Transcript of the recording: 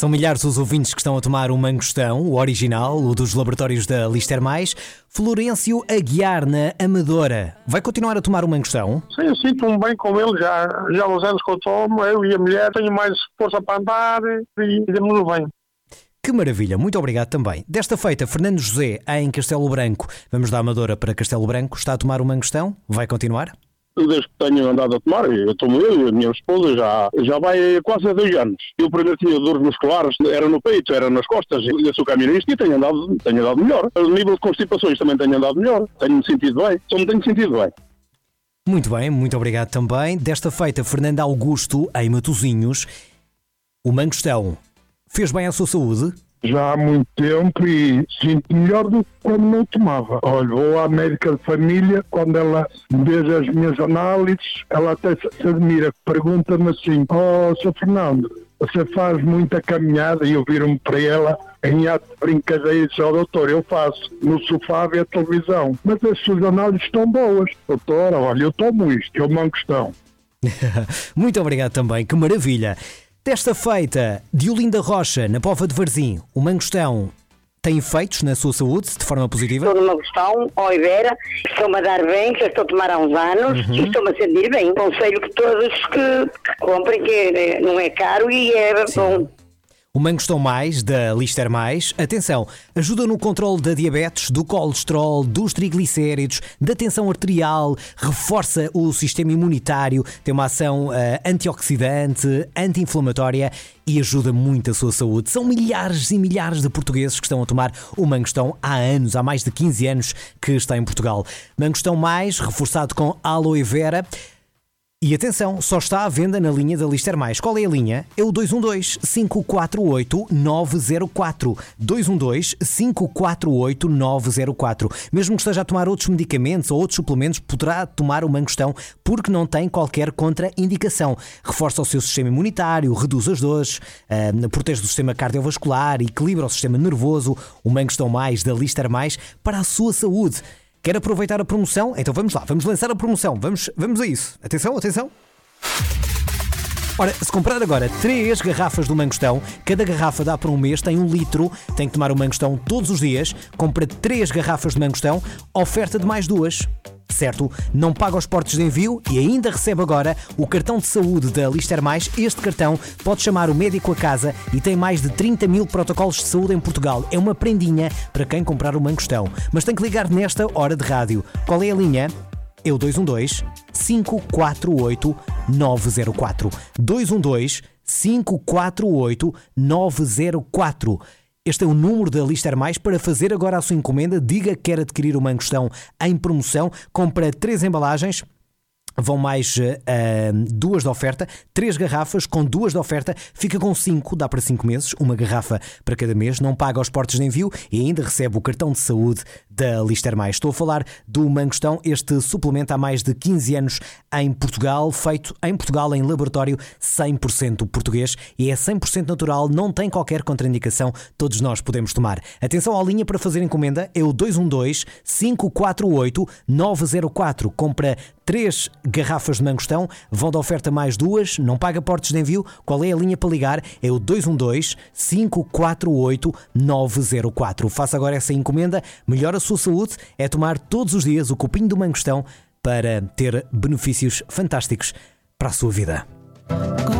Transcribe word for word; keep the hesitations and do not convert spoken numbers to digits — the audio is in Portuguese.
São milhares os ouvintes que estão a tomar o Mangostão, o original, o dos laboratórios da Lister Mais. Florencio Aguiar, na Amadora. Vai continuar a tomar o Mangostão? Sim, eu sinto-me bem com ele, já, já há uns anos que eu tomo, eu e a mulher, tenho mais força para andar e demos bem. Que maravilha, muito obrigado também. Desta feita, Fernando José, em Castelo Branco, vamos da Amadora para Castelo Branco, está a tomar o Mangostão? Vai continuar? Desde que tenho andado a tomar, eu tomo eu e a minha esposa já, já vai quase há dois anos. Eu primeiro tinha dores musculares, era no peito, era nas costas, eu sou camionista e tenho andado, tenho andado melhor. O nível de constipações também tenho andado melhor, tenho-me sentido bem, só me tenho sentido bem. Muito bem, muito obrigado também. Desta feita, Fernando Augusto, em Matosinhos, o Mangostão fez bem à sua saúde? Já há muito tempo e sinto melhor do que quando não tomava. Olha, vou à médica de família, quando ela vê as minhas análises, ela até se admira, pergunta-me assim: oh, senhor Fernando, você faz muita caminhada? E eu viro-me para ela em ato de brincadeira e disse: ó, doutor, eu faço no sofá a ver a televisão, mas as suas análises estão boas. Doutora, olha, eu tomo isto, eu Mangostão. Muito obrigado também, que maravilha. Desta feita, Diolinda Rocha, na Póvoa de Varzim, o Mangostão tem efeitos na sua saúde, de forma positiva? Estou no Mangostão, Oliveira, estou-me a dar bem, que eu estou a tomar há uns anos, uhum. E estou-me a sentir bem. Aconselho que todos que, que comprem, que não é caro e é Sim. bom. O Mangostão Mais, da Lister Mais, atenção, ajuda no controle da diabetes, do colesterol, dos triglicéridos, da tensão arterial, reforça o sistema imunitário, tem uma ação uh, antioxidante, anti-inflamatória e ajuda muito a sua saúde. São milhares e milhares de portugueses que estão a tomar o Mangostão há anos, há mais de quinze anos que está em Portugal. Mangostão Mais, reforçado com aloe vera. E atenção, só está à venda na linha da Lister Mais. Qual é a linha? É o dois um dois, cinco quatro oito, nove zero quatro. dois um dois, cinco quatro oito, nove zero quatro. Mesmo que esteja a tomar outros medicamentos ou outros suplementos, poderá tomar o Mangostão porque não tem qualquer contraindicação. Reforça o seu sistema imunitário, reduz as dores, uh, protege o sistema cardiovascular, equilibra o sistema nervoso. O Mangostão Mais da Lister Mais para a sua saúde. Quer aproveitar a promoção? Então vamos lá, vamos lançar a promoção. Vamos, vamos a isso. Atenção, atenção. Ora, se comprar agora três garrafas do Mangostão, cada garrafa dá para um mês, tem um litro, tem que tomar o Mangostão todos os dias, compra três garrafas de Mangostão, oferta de mais duas. Certo? Não paga os portos de envio e ainda recebe agora o cartão de saúde da Lister Mais. Este cartão pode chamar o médico a casa e tem mais de trinta mil protocolos de saúde em Portugal. É uma prendinha para quem comprar o Mangostão. Mas tem que ligar nesta hora de rádio. Qual é a linha? É o dois um dois, cinco quatro oito, nove zero quatro. dois um dois, cinco quatro oito, nove zero quatro. Este é o número da Lister Mais para fazer agora a sua encomenda. Diga que quer adquirir o Mangostão em promoção. Compra três embalagens. Vão mais uh, duas de oferta, três garrafas com duas de oferta, fica com cinco, dá para cinco meses, uma garrafa para cada mês, não paga os portos de envio e ainda recebe o cartão de saúde da Lister Mais. Estou a falar do Mangostão, este suplemento há mais de quinze anos em Portugal, feito em Portugal em laboratório cem por cento português e é cem por cento natural, não tem qualquer contraindicação, todos nós podemos tomar. Atenção à linha para fazer encomenda, é o dois um dois, cinco quatro oito, nove zero quatro, compra três garrafas de Mangostão, vão da oferta mais duas, não paga portos de envio. Qual é a linha para ligar? É o dois um dois, cinco quatro oito, nove zero quatro. Faça agora essa encomenda, melhora a sua saúde, é tomar todos os dias o copinho do Mangostão para ter benefícios fantásticos para a sua vida.